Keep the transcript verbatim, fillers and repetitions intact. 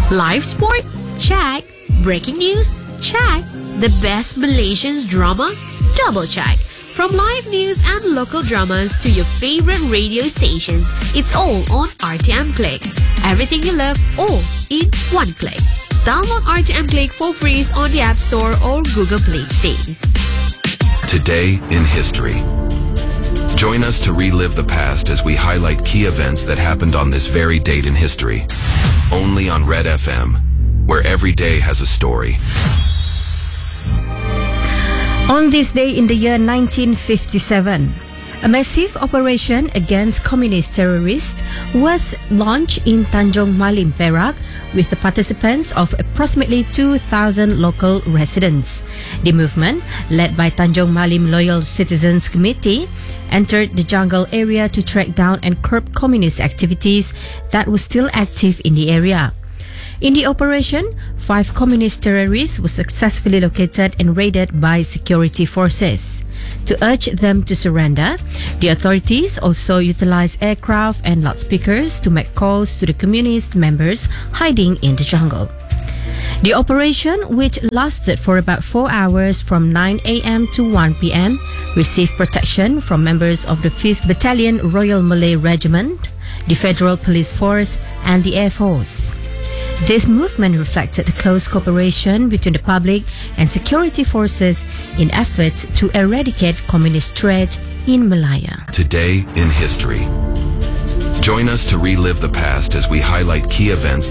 Live sport? Check. Breaking news? Check. The best Malaysian drama? Double check. From live news and local dramas to your favorite radio stations, it's all on R T M Click. Everything you love, all in one click. Download R T M Click for free on the App Store or Google Play today. Today in history. Join us to relive the past as we highlight key events that happened on this very date in history. Only on Red F M, where every day has a story. On this day in the year nineteen fifty-seven, a massive operation against communist terrorists was launched in Tanjung Malim, Perak, with the participants of approximately two thousand local residents. The movement, led by Tanjung Malim Loyal Citizens Committee, entered the jungle area to track down and curb communist activities that were still active in the area. In the operation, five communist terrorists were successfully located and raided by security forces. To urge them to surrender, the authorities also utilized aircraft and loudspeakers to make calls to the communist members hiding in the jungle. The operation, which lasted for about four hours from nine a m to one p m, received protection from members of the fifth Battalion Royal Malay Regiment, the Federal Police Force, and the Air Force. This movement reflected the close cooperation between the public and security forces in efforts to eradicate communist threat in Malaya. Today in history. Join us to relive the past as we highlight key events